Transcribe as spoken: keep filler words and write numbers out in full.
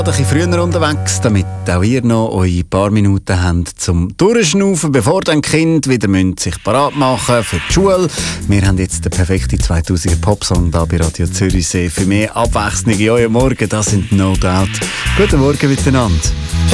Ein bisschen früher unterwegs, damit auch ihr noch eure paar Minuten habt zum Durchschnaufen, bevor dann die Kinder wieder müssen sich parat machen für die Schule. Wir haben jetzt den perfekten zweitausender Popsong hier bei Radio Zürichsee. Für mehr Abwechslung in eurem Morgen, das sind No Doubt. Guten Morgen miteinander.